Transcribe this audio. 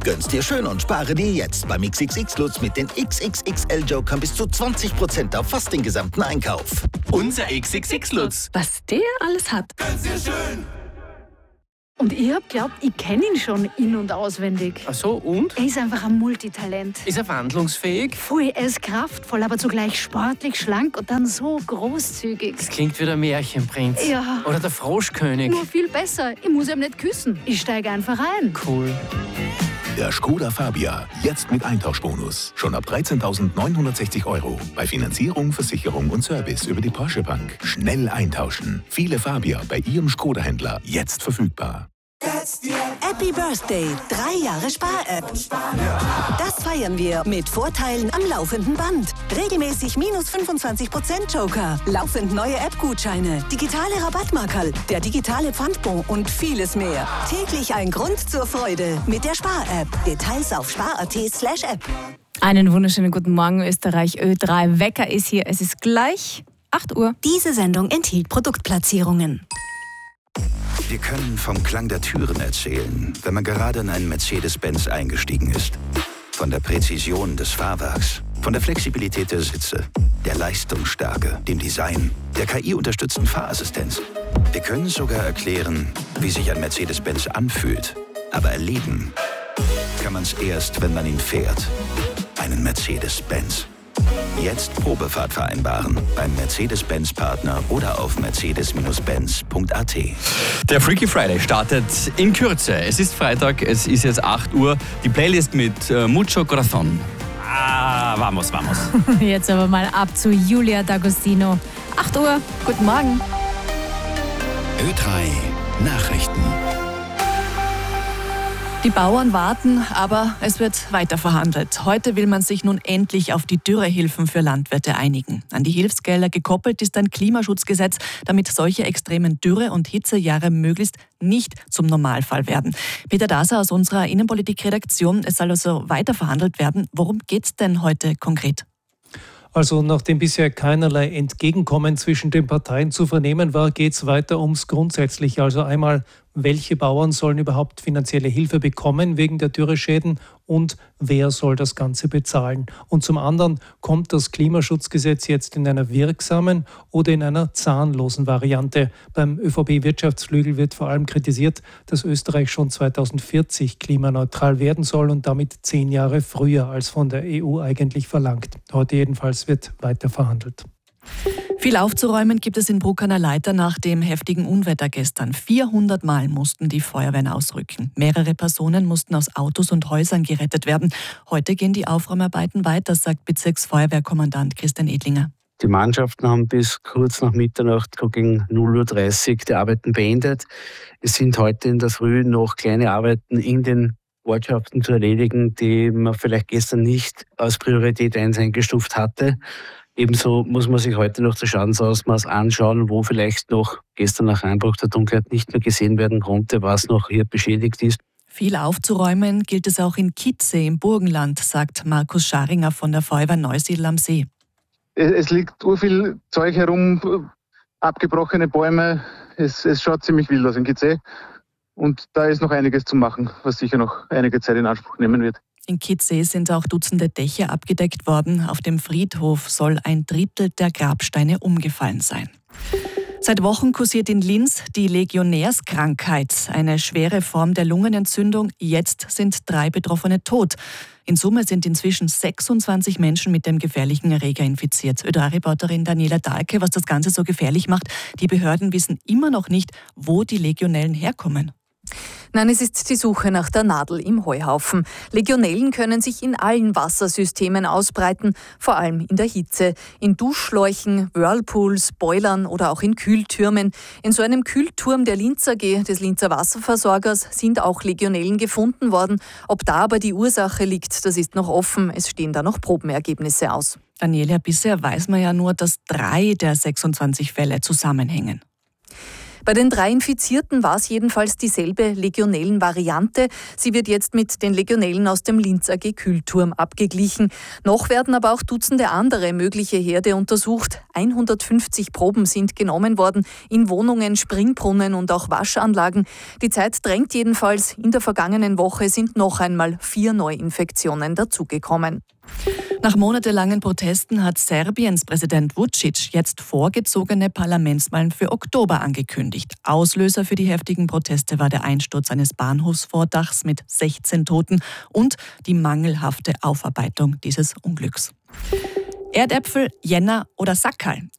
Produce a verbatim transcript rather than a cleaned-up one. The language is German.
Gönn's dir schön und spare dir jetzt beim X X X-Lutz mit den X X X L-Jokern bis zu zwanzig Prozent auf fast den gesamten Einkauf. Unser X X X-Lutz. Was der alles hat. Gönn's dir schön. Und ich hab glaubt, ich kenne ihn schon in- und auswendig. Ach so, und? Er ist einfach ein Multitalent. Ist er wandlungsfähig? Voll, er ist kraftvoll, aber zugleich sportlich, schlank und dann so großzügig. Das klingt wie der Märchenprinz. Ja. Oder der Froschkönig. Nur viel besser. Ich muss ihm nicht küssen. Ich steige einfach ein. Cool. Der Skoda Fabia, jetzt mit Eintauschbonus. Schon ab dreizehntausendneunhundertsechzig Euro. Bei Finanzierung, Versicherung und Service über die Porsche Bank. Schnell eintauschen. Viele Fabia bei Ihrem Skoda-Händler jetzt verfügbar. Happy Birthday, drei Jahre Spar-App. Das feiern wir mit Vorteilen am laufenden Band. Regelmäßig minus fünfundzwanzig Prozent Joker, laufend neue App-Gutscheine, digitale Rabattmarkerl, der digitale Pfandbon und vieles mehr. Täglich ein Grund zur Freude mit der Spar-App. Details auf spar.at slash app. Einen wunderschönen guten Morgen, Österreich. Ö drei Wecker ist hier. Es ist gleich acht Uhr. Diese Sendung enthielt Produktplatzierungen. Wir können vom Klang der Türen erzählen, wenn man gerade in einen Mercedes-Benz eingestiegen ist. Von der Präzision des Fahrwerks, von der Flexibilität der Sitze, der Leistungsstärke, dem Design, der K I-unterstützten Fahrassistenz. Wir können sogar erklären, wie sich ein Mercedes-Benz anfühlt. Aber erleben kann man es erst, wenn man ihn fährt. Einen Mercedes-Benz. Jetzt Probefahrt vereinbaren beim Mercedes-Benz-Partner oder auf mercedes Benz punkt a t. Der Freaky Friday startet in Kürze. Es ist Freitag, es ist jetzt acht Uhr. Die Playlist mit äh, Mucho Corazón. Ah, vamos, vamos. Jetzt aber mal ab zu Julia D'Agostino. acht Uhr, guten Morgen. Ö drei Nachrichten. Die Bauern warten, aber es wird weiter verhandelt. Heute will man sich nun endlich auf die Dürrehilfen für Landwirte einigen. An die Hilfsgelder gekoppelt ist ein Klimaschutzgesetz, damit solche extremen Dürre- und Hitzejahre möglichst nicht zum Normalfall werden. Peter Daser aus unserer Innenpolitik-Redaktion, es soll also weiter verhandelt werden. Worum geht's denn heute konkret? Also nachdem bisher keinerlei Entgegenkommen zwischen den Parteien zu vernehmen war, geht es weiter ums Grundsätzliche. Also einmal, welche Bauern sollen überhaupt finanzielle Hilfe bekommen wegen der Dürreschäden und wer soll das Ganze bezahlen? Und zum anderen, kommt das Klimaschutzgesetz jetzt in einer wirksamen oder in einer zahnlosen Variante? Beim Ö V B-Wirtschaftsflügel wird vor allem kritisiert, dass Österreich schon zweitausendvierzig klimaneutral werden soll und damit zehn Jahre früher als von der E U eigentlich verlangt. Heute jedenfalls wird weiter verhandelt. Viel aufzuräumen gibt es in Bruck an der Leiter nach dem heftigen Unwetter gestern. vierhundert Mal mussten die Feuerwehren ausrücken. Mehrere Personen mussten aus Autos und Häusern gerettet werden. Heute gehen die Aufräumarbeiten weiter, sagt Bezirksfeuerwehrkommandant Christian Edlinger. Die Mannschaften haben bis kurz nach Mitternacht, so gegen null Uhr dreißig, die Arbeiten beendet. Es sind heute in der Früh noch kleine Arbeiten in den Ortschaften zu erledigen, die man vielleicht gestern nicht als Priorität eins eingestuft hatte. Ebenso muss man sich heute noch das Schadensausmaß anschauen, wo vielleicht noch gestern nach Einbruch der Dunkelheit nicht mehr gesehen werden konnte, was noch hier beschädigt ist. Viel aufzuräumen gilt es auch in Kitzee im Burgenland, sagt Markus Scharinger von der Feuerwehr Neusiedl am See. Es liegt urviel Zeug herum, abgebrochene Bäume. Es, es schaut ziemlich wild aus in Kitzee. Und da ist noch einiges zu machen, was sicher noch einige Zeit in Anspruch nehmen wird. In Kitzee sind auch Dutzende Dächer abgedeckt worden. Auf dem Friedhof soll ein Drittel der Grabsteine umgefallen sein. Seit Wochen kursiert in Linz die Legionärskrankheit, eine schwere Form der Lungenentzündung. Jetzt sind drei Betroffene tot. In Summe sind inzwischen sechsundzwanzig Menschen mit dem gefährlichen Erreger infiziert. Ö drei Reporterin Daniela Dahlke, was das Ganze so gefährlich macht. Die Behörden wissen immer noch nicht, wo die Legionellen herkommen. Nein, es ist die Suche nach der Nadel im Heuhaufen. Legionellen können sich in allen Wassersystemen ausbreiten, vor allem in der Hitze. In Duschschläuchen, Whirlpools, Boilern oder auch in Kühltürmen. In so einem Kühlturm der Linz A G, des Linzer Wasserversorgers, sind auch Legionellen gefunden worden. Ob da aber die Ursache liegt, das ist noch offen. Es stehen da noch Probenergebnisse aus. Daniela, bisher weiß man ja nur, dass drei der sechsundzwanzig Fälle zusammenhängen. Bei den drei Infizierten war es jedenfalls dieselbe Legionellen-Variante. Sie wird jetzt mit den Legionellen aus dem Linz A G Kühlturm abgeglichen. Noch werden aber auch Dutzende andere mögliche Herde untersucht. hundertfünfzig Proben sind genommen worden in Wohnungen, Springbrunnen und auch Waschanlagen. Die Zeit drängt jedenfalls. In der vergangenen Woche sind noch einmal vier Neuinfektionen dazugekommen. Nach monatelangen Protesten hat Serbiens Präsident Vučić jetzt vorgezogene Parlamentswahlen für Oktober angekündigt. Auslöser für die heftigen Proteste war der Einsturz eines Bahnhofsvordachs mit sechzehn Toten und die mangelhafte Aufarbeitung dieses Unglücks. Erdäpfel, Jänner oder Sackerl.